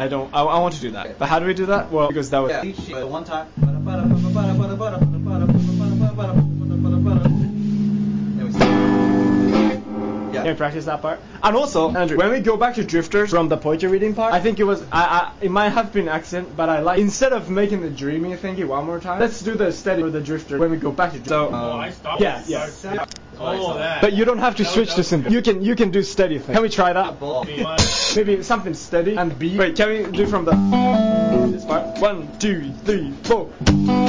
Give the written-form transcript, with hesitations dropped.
I don't. I want to do that. But how do we do that? Well, because that would. Yeah. One time. Can you practice that part? And also, Andrew, when we go back to Drifters from the poetry reading part, I think it was, it might have been accent, but I like, instead of making the dreamy thingy one more time, let's do the steady for the Drifter when we go back to Drifters. So, I stopped. yeah. That. But you don't have to switch to simple. You can do steady thing. Can we try that? Maybe something steady and B. Wait, can we do from the this part? 1, 2, 3, 4.